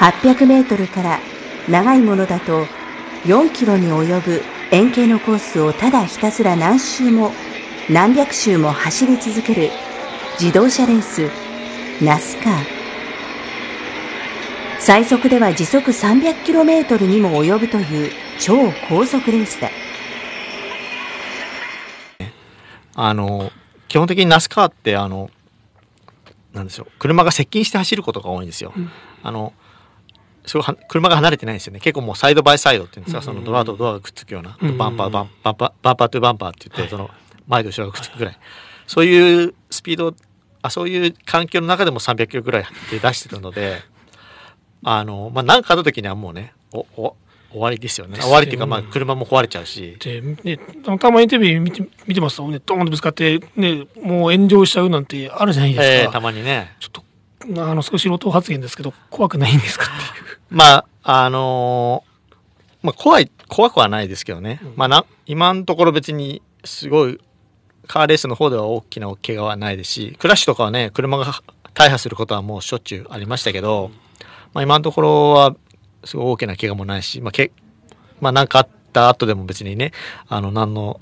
800メートルから長いものだと4キロに及ぶ円形のコースをただひたすら何周も何百周も走り続ける自動車レースナスカー。最速では時速300キロメートルにも及ぶという超高速レースだ。 基本的にナスカーってなんでしょう、車が接近して走ることが多いんですよ。すごい車が離れてないんですよね。結構もうサイドバイサイドっていうんですか、そのドアとドアがくっつくような、バンパートゥバンパーって言って、その前と後ろがくっつくぐらい、そういうスピード、そういう環境の中でも300キロぐらいで出してるので、何かあった時にはもうね、終わりですよね。終わりっていうか、車も壊れちゃうし。 で、ね、たまにテレビ見てますとね、ドーンとぶつかって、ね、もう炎上しちゃうなんてあるじゃないですか。 たまにね。 ちょっと、少し素人発言ですけど、怖くないんですかっていう。 怖くはないですけどね。今のところ別にすごい、カーレースの方では大きな怪我はないですし、クラッシュとかはね、車が大破することはもうしょっちゅうありましたけど、今のところはすごい大きな怪我もないし、なんかあった後でも別にね、何の